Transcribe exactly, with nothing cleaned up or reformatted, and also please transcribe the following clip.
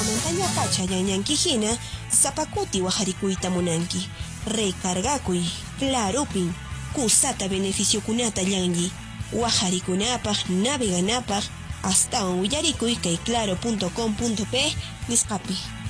montaña pacha yanyanki hina sapakuti wajarikuyta munanki. Recargakuy, clarupin, kusata beneficio kunata yangi. Wajarikunapaj, naveganapaj, hasta un willarikuy kay claro punto com punto p nisqapi.